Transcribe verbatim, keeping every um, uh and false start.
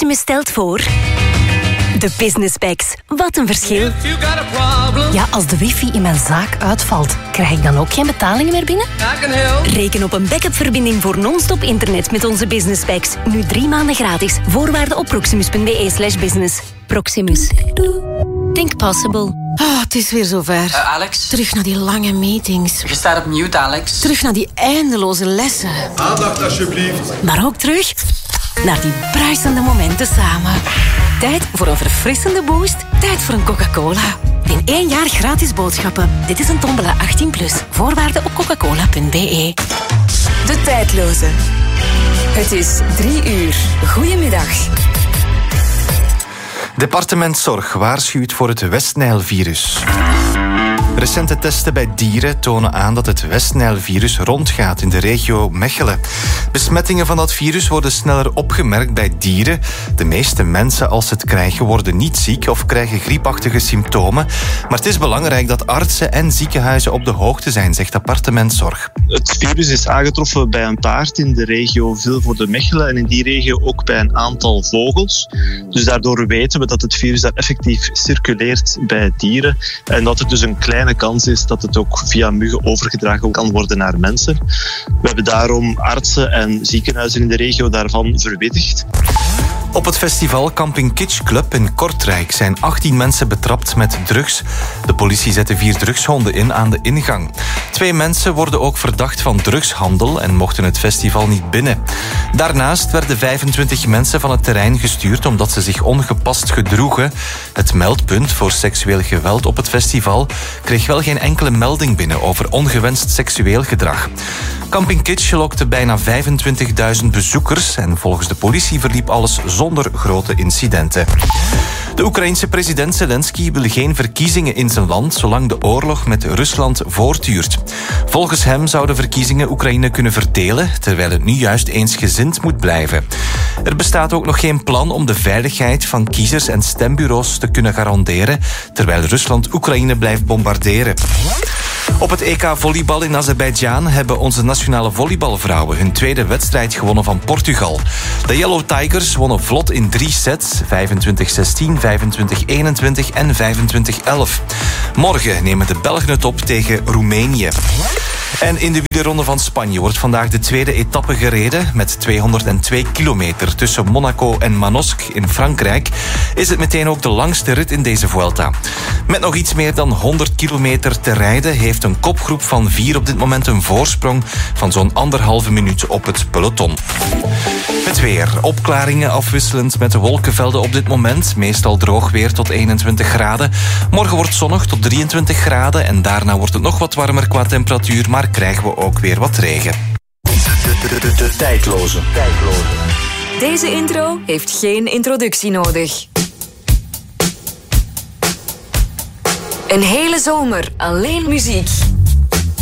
Proximus stelt voor... De Business Packs. Wat een verschil. Ja, als de wifi in mijn zaak uitvalt, krijg ik dan ook geen betalingen meer binnen? Reken op een backup-verbinding voor non-stop internet met onze Business Packs. Nu drie maanden gratis. Voorwaarden op proximus.be slash business. Proximus. Think possible. Oh, het is weer zover. Uh, Alex? Terug naar die lange meetings. Je staat op mute, Alex. Terug naar die eindeloze lessen. Aandacht, alsjeblieft. Maar ook terug naar die bruisende momenten samen. Tijd voor een verfrissende boost. Tijd voor een Coca-Cola. In één jaar gratis boodschappen. Dit is een tombola achttien plus. Voorwaarden op coca-cola punt be. De tijdloze. Het is drie uur. Goedemiddag. Departement Zorg waarschuwt voor het Westnijlvirus. Recente testen bij dieren tonen aan dat het Westnijlvirus rondgaat in de regio Mechelen. Besmettingen van dat virus worden sneller opgemerkt bij dieren. De meeste mensen, als ze het krijgen, worden niet ziek of krijgen griepachtige symptomen. Maar het is belangrijk dat artsen en ziekenhuizen op de hoogte zijn, zegt Departement Zorg. Het virus is aangetroffen bij een paard in de regio Vilvoorde-Mechelen en in die regio ook bij een aantal vogels. Dus daardoor weten we dat het virus daar effectief circuleert bij dieren en dat er dus een kleine kans is dat het ook via muggen overgedragen kan worden naar mensen. We hebben daarom artsen en ziekenhuizen in de regio daarvan verwittigd. Op het festival Camping Kitsch Club in Kortrijk zijn achttien mensen betrapt met drugs. De politie zette vier drugshonden in aan de ingang. Twee mensen worden ook verdacht van drugshandel en mochten het festival niet binnen. Daarnaast werden vijfentwintig mensen van het terrein gestuurd omdat ze zich ongepast gedroegen. Het meldpunt voor seksueel geweld op het festival kreeg wel geen enkele melding binnen over ongewenst seksueel gedrag. Camping Kitsch lokte bijna vijfentwintigduizend bezoekers en volgens de politie verliep alles zonder grote incidenten. De Oekraïense president Zelensky wil geen verkiezingen in zijn land zolang de oorlog met Rusland voortduurt. Volgens hem zouden verkiezingen Oekraïne kunnen verdelen, terwijl het nu juist eensgezind moet blijven. Er bestaat ook nog geen plan om de veiligheid van kiezers en stembureaus te kunnen garanderen, terwijl Rusland Oekraïne blijft bombarderen. Op het E K volleybal in Azerbeidzjan hebben onze nationale volleybalvrouwen hun tweede wedstrijd gewonnen van Portugal. De Yellow Tigers wonnen vlot in drie sets, vijfentwintig zestien, vijfentwintig eenentwintig en vijfentwintig elf. Morgen nemen de Belgen het op tegen Roemenië. En in de wielerronde van Spanje wordt vandaag de tweede etappe gereden. Met tweehonderdtwee kilometer tussen Monaco en Manosque in Frankrijk is het meteen ook de langste rit in deze Vuelta. Met nog iets meer dan honderd kilometer te rijden heeft een kopgroep van vier op dit moment een voorsprong van zo'n anderhalve minuut op het peloton. Het weer. Opklaringen afwisselend met de wolkenvelden op dit moment. Meestal droog weer tot eenentwintig graden. Morgen wordt zonnig tot drieëntwintig graden en daarna wordt het nog wat warmer qua temperatuur, maar krijgen we ook weer wat regen. De, de, de, de tijdloze. tijdloze. Deze intro heeft geen introductie nodig. Een hele zomer alleen muziek.